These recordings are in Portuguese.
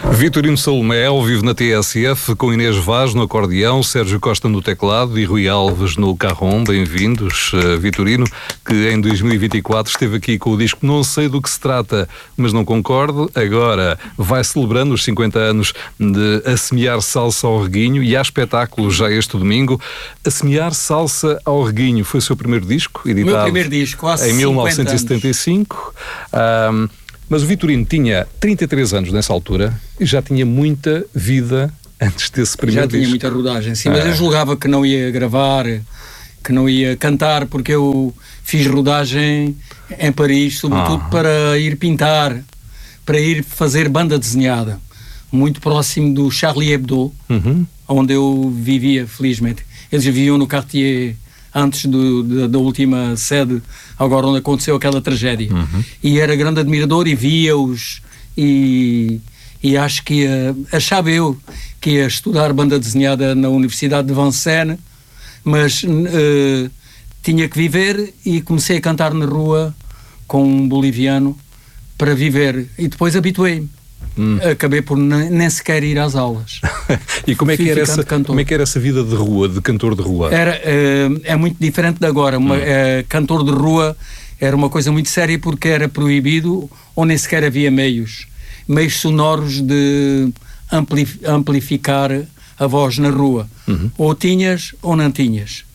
Vitorino Salomé, ao vivo na TSF, com Inês Vaz no acordeão, Sérgio Costa no teclado e Rui Alves no carrom. Bem-vindos. Vitorino, que em 2024 esteve aqui com o disco Não Sei Do Que Se Trata, mas não concordo. Agora vai celebrando os 50 anos de A Semear Salsa ao Reguinho e há espetáculo já este domingo. A Semear Salsa ao Reguinho foi o seu primeiro disco, editado o meu primeiro disco, há em 1975. Mas o Vitorino tinha 33 anos nessa altura e já tinha muita vida antes desse primeiro disco. Já tinha muita rodagem, sim, mas eu julgava que não ia gravar, que não ia cantar, porque eu fiz rodagem em Paris, sobretudo para ir pintar, para ir fazer banda desenhada, muito próximo do Charlie Hebdo, onde eu vivia, felizmente. Eles viviam no Cartier antes da última sede, agora onde aconteceu aquela tragédia. E era grande admirador e via-os e acho que achava eu que ia estudar banda desenhada na Universidade de Vincennes, mas tinha que viver e comecei a cantar na rua com um boliviano para viver e depois habituei-me. Acabei por nem sequer ir às aulas. E como é que era essa vida de rua, de cantor de rua? É muito diferente de agora. Cantor de rua era uma coisa muito séria porque era proibido ou nem sequer havia meios sonoros de amplificar a voz na rua. Ou tinhas ou não tinhas.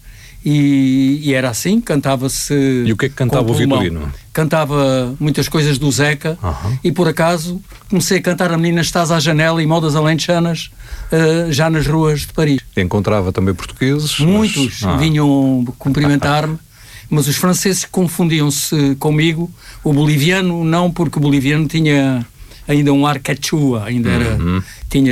E era assim, cantava-se. E o que é que cantava o Vitorino? Cantava muitas coisas do Zeca e por acaso comecei a cantar A Menina Estás à Janela e Modas Alentejanas já nas ruas de Paris. Encontrava também portugueses? Muitos vinham cumprimentar-me, mas os franceses confundiam-se comigo. O boliviano não, porque o boliviano tinha ainda um ar quechua, ainda tinha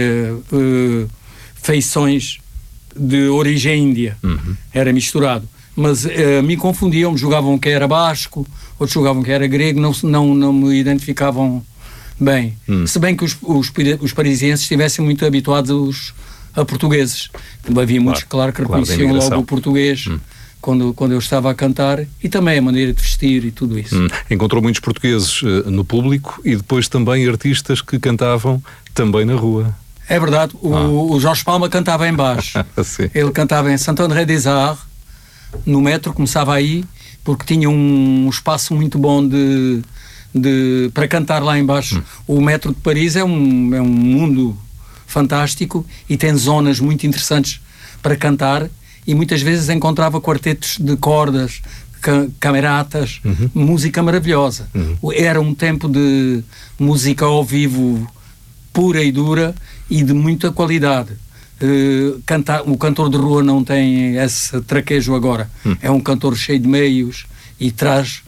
feições de origem índia, era misturado, mas me confundiam, jogavam que era basco, outros jogavam que era grego, não me identificavam bem, se bem que os parisienses estivessem muito habituados a portugueses, havia muitos, claro, que reconheciam logo o português quando eu estava a cantar, e também a maneira de vestir e tudo isso. Encontrou muitos portugueses no público e depois também artistas que cantavam também na rua. É verdade, o Jorge Palma cantava em baixo. Ele cantava em Saint-André-des-Arts, no metro, começava aí, porque tinha um espaço muito bom para cantar lá em baixo. O metro de Paris é um mundo fantástico e tem zonas muito interessantes para cantar, e muitas vezes encontrava quartetos de cordas, cameratas, música maravilhosa. Era um tempo de música ao vivo pura e dura e de muita qualidade. O cantor de rua não tem esse traquejo agora. É um cantor cheio de meios e traz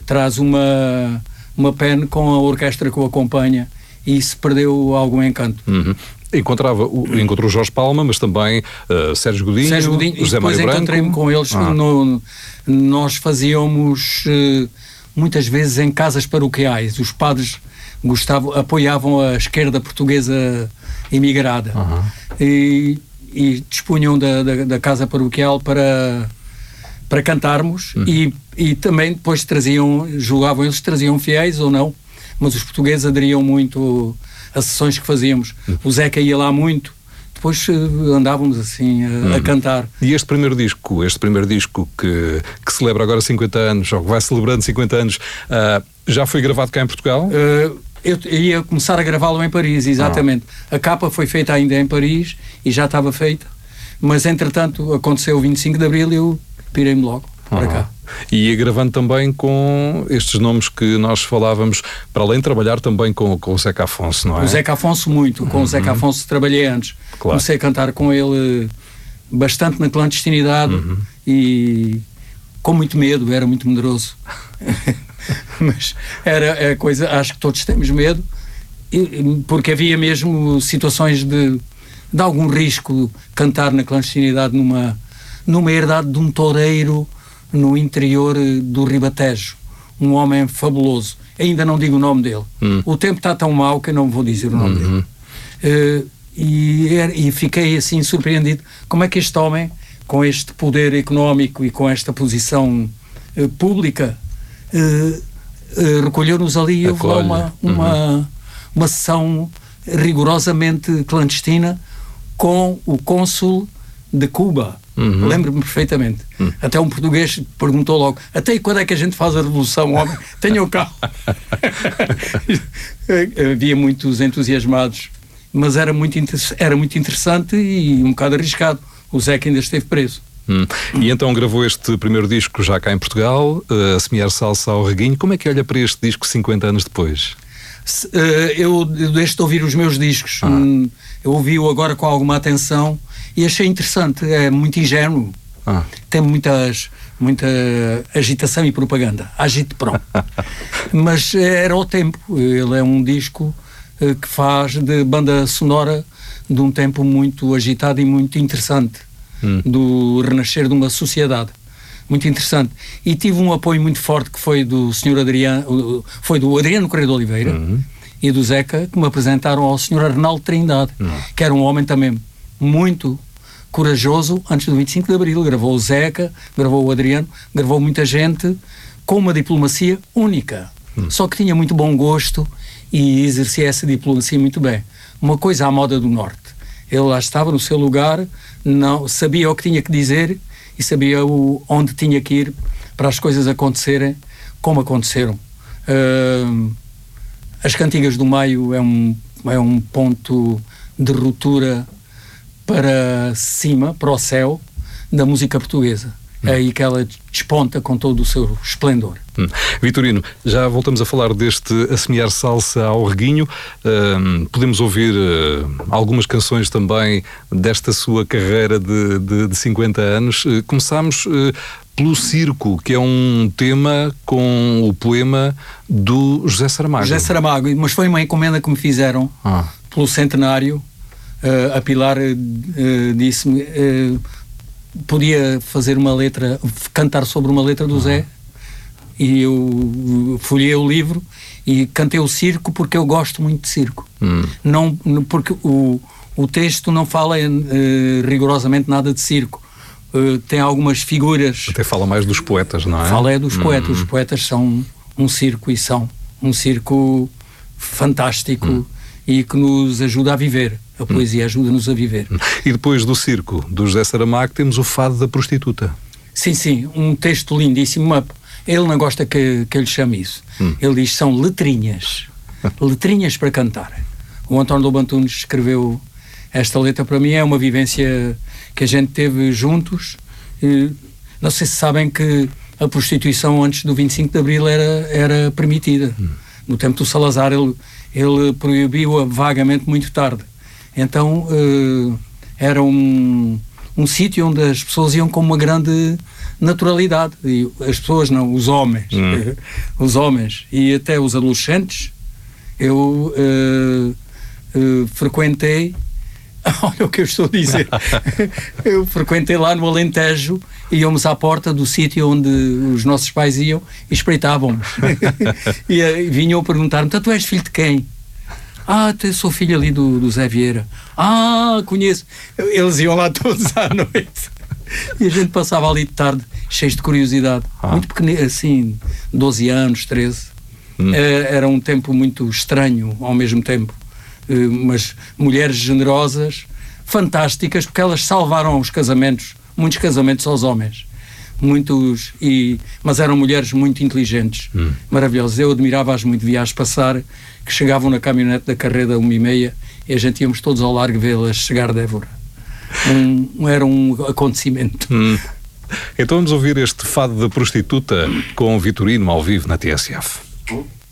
uma pen com a orquestra que o acompanha, e isso perdeu algum encanto. Encontrou Jorge Palma, mas também Sérgio Godinho, José Mário Branco. Encontrei-me com eles. Nós fazíamos muitas vezes em casas paroquiais. Os padres apoiavam a esquerda portuguesa imigrada e dispunham da casa paroquial para cantarmos, e também depois julgavam eles, traziam fiéis ou não, mas os portugueses aderiam muito às sessões que fazíamos. O Zeca ia lá muito, depois andávamos assim a cantar. E este primeiro disco que celebra agora 50 anos, ou que vai celebrando 50 anos, já foi gravado cá em Portugal? Eu ia começar a gravá-lo em Paris, exatamente. A capa foi feita ainda em Paris e já estava feita, mas entretanto aconteceu o 25 de Abril e eu pirei-me logo para cá. E ia gravando também com estes nomes que nós falávamos, para além de trabalhar também com o Zeca Afonso, não é? O Zeca Afonso muito, com o Zeca Afonso trabalhei antes. Claro. Comecei a cantar com ele bastante na clandestinidade e com muito medo, era muito medroso. Mas era a coisa, acho que todos temos medo, porque havia mesmo situações de algum risco cantar na clandestinidade numa herdade de um toureiro no interior do Ribatejo, um homem fabuloso. Ainda não digo o nome dele. O tempo está tão mau que eu não vou dizer o nome dele. E fiquei assim surpreendido como é que este homem, com este poder económico e com esta posição pública, recolheu-nos ali e houve lá uma sessão rigorosamente clandestina com o cônsul de Cuba. Lembro-me perfeitamente. Até um português perguntou logo: até quando é que a gente faz a revolução, homem? Tenham calma. Havia muitos entusiasmados, mas era muito interessante e um bocado arriscado. O Zeca ainda esteve preso. E então gravou este primeiro disco já cá em Portugal, A Semear Salsa ao Reguinho. Como é que olha para este disco 50 anos depois? Eu deixo de ouvir os meus discos. Eu ouvi-o agora com alguma atenção e achei interessante. É muito ingênuo. Tem muita agitação e propaganda. Agite, pronto. Mas era o tempo. Ele é um disco que faz de banda sonora de um tempo muito agitado e muito interessante. Do renascer de uma sociedade. Muito interessante. E tive um apoio muito forte que foi do Sr. Adriano, foi do Adriano Correia de Oliveira e do Zeca, que me apresentaram ao Sr. Arnaldo Trindade, que era um homem também muito corajoso antes do 25 de Abril. Gravou o Zeca, gravou o Adriano, gravou muita gente com uma diplomacia única. Só que tinha muito bom gosto e exercia essa diplomacia muito bem. Uma coisa à moda do Norte. Ele lá estava no seu lugar, não sabia o que tinha que dizer e sabia onde tinha que ir para as coisas acontecerem como aconteceram. As Cantigas do Maio é um ponto de ruptura para cima, para o céu, da música portuguesa. É aí que ela desponta com todo o seu esplendor. Vitorino, já voltamos a falar deste A Semear Salsa ao Reguinho. Podemos ouvir algumas canções também desta sua carreira de 50 anos. Começámos pelo Circo, que é um tema com o poema do José Saramago. José Saramago, mas foi uma encomenda que me fizeram pelo centenário. A Pilar disse-me... podia fazer uma letra, cantar sobre uma letra do Zé, e eu folhei o livro e cantei o circo porque eu gosto muito de circo. Não, porque o texto não fala rigorosamente nada de circo. Tem algumas figuras. Até fala mais dos poetas, não é? Fala dos poetas. Os poetas são um circo e são um circo fantástico e que nos ajuda a viver. A poesia ajuda-nos a viver. E depois do circo, do José Saramago, temos o Fado da Prostituta. Sim, um texto lindíssimo. Ele não gosta que eu lhe chame isso. Ele diz que são letrinhas. Letrinhas para cantar. O António Lobo Antunes escreveu esta letra para mim. É uma vivência que a gente teve juntos. Não sei se sabem que a prostituição antes do 25 de Abril era permitida. No tempo do Salazar ele proibiu-a vagamente muito tarde. Então era um sítio onde as pessoas iam com uma grande naturalidade. E as pessoas não, os homens. Os homens e até os adolescentes. Eu frequentei... Olha o que eu estou a dizer. Eu frequentei lá no Alentejo e íamos à porta do sítio onde os nossos pais iam e espreitávamos. E vinham perguntar-me: tu és filho de quem? Eu sou filho ali do Zé Vieira. Conheço. Eles iam lá todos à noite. E a gente passava ali de tarde, cheios de curiosidade. Muito pequenino, assim, 12 anos, 13. Era um tempo muito estranho ao mesmo tempo. Mas mulheres generosas, fantásticas, porque elas salvaram os casamentos, muitos casamentos aos homens. Mas eram mulheres muito inteligentes, maravilhosas. Eu admirava-as muito, via-as passar, que chegavam na caminhonete da carreta 1h30 e a gente íamos todos ao largo vê-las chegar de Évora. Era um acontecimento. Então vamos ouvir este Fado da Prostituta com o Vitorino ao vivo na TSF.